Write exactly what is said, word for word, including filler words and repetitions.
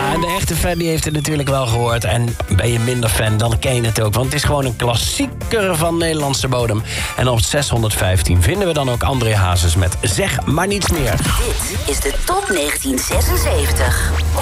Ja, en de echte fan die heeft het natuurlijk wel gehoord. En ben je minder fan, dan ken je het ook. Want het is gewoon een klassieker van Nederlandse bodem. En op zeshonderdvijftien vinden we dan ook André Hazes met Zeg maar niets meer. Dit is de top negentien zesenzeventig.